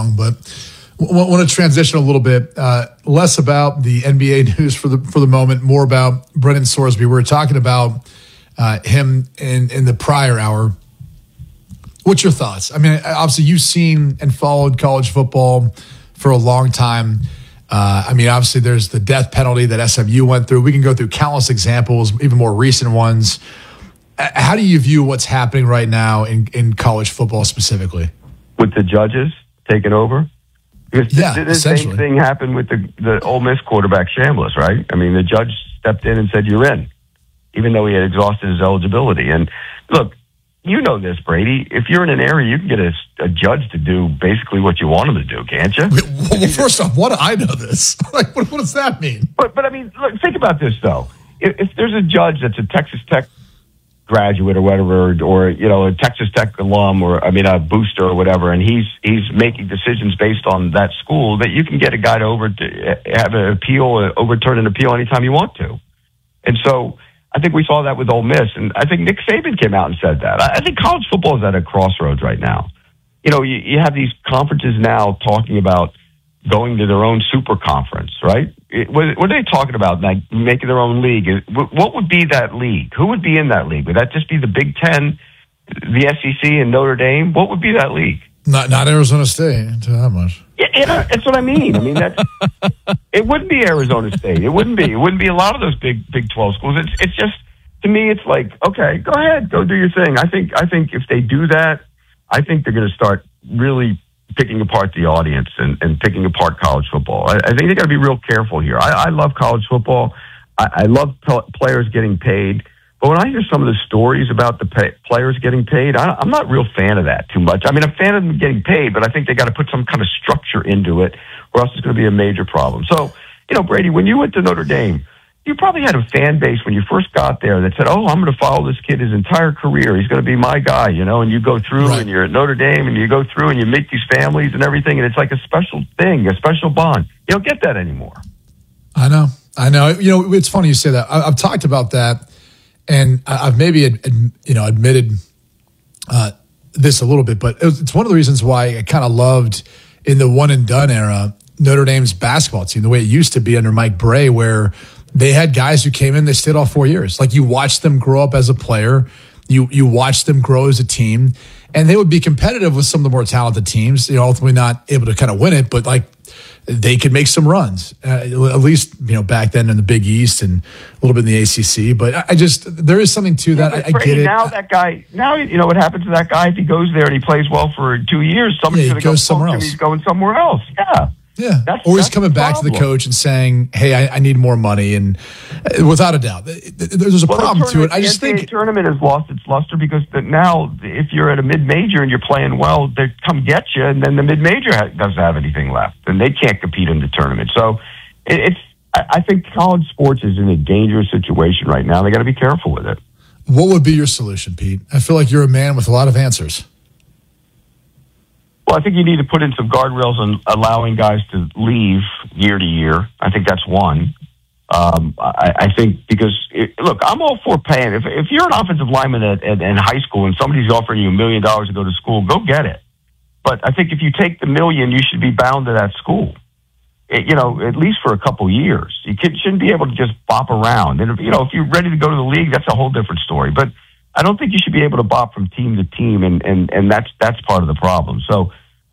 long, but want to transition a little bit, less about the NBA news for the moment, more about Brendan Sorsby. We were talking about him in the prior hour. What's your thoughts? I mean, obviously you've seen and followed college football for a long time. I mean, obviously there's the death penalty that SMU went through. We can go through countless examples, even more recent ones. How do you view what's happening right now in college football specifically? With the judges taking over? Because the same thing happened with the Ole Miss quarterback, Chambliss, right? I mean, the judge stepped in and said, you're in, even though he had exhausted his eligibility. And look, you know this, Brady. If you're in an area, you can get a judge to do basically what you want him to do, can't you? Well, first off, what do I know this? Like, what does that mean? But I mean, look, think about this, though. If there's a judge that's a Texas Tech graduate or whatever, or, you know, a Texas Tech alum, or, I mean, a booster or whatever, and he's making decisions based on that school, that you can get a guy to have an appeal, overturn an appeal anytime you want to. And so I think we saw that with Ole Miss, and I think Nick Saban came out and said that. I think college football is at a crossroads right now. You know, you have these conferences now talking about going to their own super conference, right? What are they talking about? Like making their own league? What would be that league? Who would be in that league? Would that just be the Big Ten, the SEC, and Notre Dame? What would be that league? Not Arizona State, to that much. Yeah, that's what I mean. I mean, it wouldn't be Arizona State. It wouldn't be a lot of those Big 12 schools. It's just, to me, it's like, okay, go ahead, go do your thing. I think if they do that, I think they're going to start really picking apart the audience and picking apart college football. I think they got to be real careful here. I love college football. I love players getting paid. But when I hear some of the stories about the players getting paid, I'm not a real fan of that too much. I mean, I'm a fan of them getting paid, but I think they got to put some kind of structure into it, or else it's going to be a major problem. So, you know, Brady, when you went to Notre Dame, you probably had a fan base when you first got there that said, oh, I'm going to follow this kid his entire career. He's going to be my guy, you know, and you go through and you're at Notre Dame and you go through and you meet these families and everything, and it's like a special thing, a special bond. You don't get that anymore. I know. You know, it's funny you say that. I've talked about that, and I've maybe, admitted this a little bit, but it's one of the reasons why I kind of loved in the one and done era Notre Dame's basketball team, the way it used to be under Mike Bray, where they had guys who came in, they stayed all 4 years. Like, you watched them grow up as a player, you watched them grow as a team, and they would be competitive with some of the more talented teams. You know, ultimately not able to kind of win it, but like they could make some runs, at least, you know, back then in the Big East and a little bit in the ACC. But there is something to that. I get it. Now you know what happens to that guy if he goes there and he plays well for 2 years. Somebody's going to go somewhere else. He's going somewhere else. Yeah. Or he's coming back to the coach and saying, hey, I need more money. And without a doubt, there's a problem to it. I just think the tournament has lost its luster because now if you're at a mid-major and you're playing well, they come get you, and then the mid-major doesn't have anything left, and they can't compete in the tournament. So I think college sports is in a dangerous situation right now. They got to be careful with it. What would be your solution, Pete? I feel like you're a man with a lot of answers. Well, I think you need to put in some guardrails on allowing guys to leave year to year. I think that's one. I think because, look, I'm all for paying. If you're an offensive lineman in high school and somebody's offering you $1 million to go to school, go get it. But I think if you take the $1 million, you should be bound to that school, at least for a couple years. You shouldn't be able to just bop around. And, if you're ready to go to the league, that's a whole different story. But I don't think you should be able to bop from team to team, and that's part of the problem. So,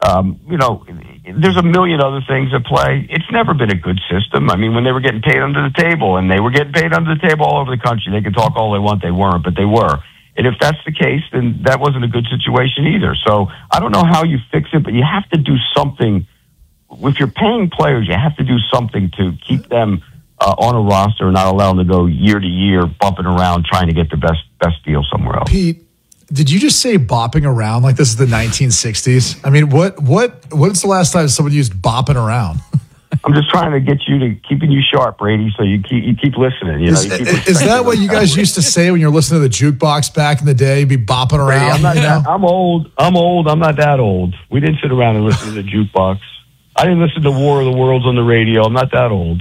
there's a million other things at play. It's never been a good system. I mean, when they were getting paid under the table, and they were getting paid under the table all over the country, they could talk all they want, they weren't, but they were. And if that's the case, then that wasn't a good situation either. So I don't know how you fix it, but you have to do something. If you're paying players, you have to do something to keep them on a roster and not allow them to go year to year, bumping around, trying to get the best deal somewhere else. Pete, did you just say bopping around like this is the 1960s? I mean, when's the last time someone used bopping around? I'm just trying to get you to keeping you sharp, Brady, so you keep listening. Is that what you guys used to say when you're listening to the jukebox back in the day? You'd be bopping around. Brady, I'm old. I'm not that old. We didn't sit around and listen to the jukebox. I didn't listen to War of the Worlds on the radio. I'm not that old.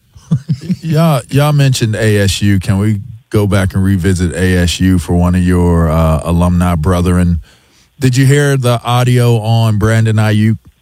Y'all mentioned ASU. Can we go back and revisit ASU for one of your alumni brethren? Did you hear the audio on Brandon Ayuk